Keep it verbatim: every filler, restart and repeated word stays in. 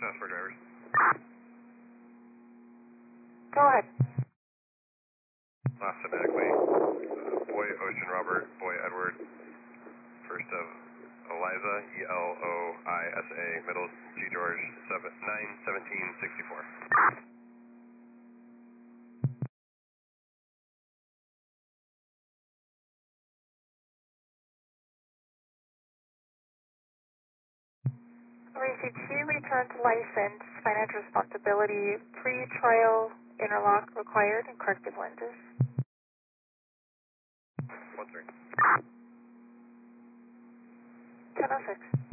ask for drivers. Go ahead. Last phonetically, uh, boy Ocean Robert, boy Edward, first of Eliza, E L O I S A, middle G George, nine seventeen sixty-four. Received two returned license, financial responsibility, pre-trial interlock required, and corrective lenses. One three. ten oh six.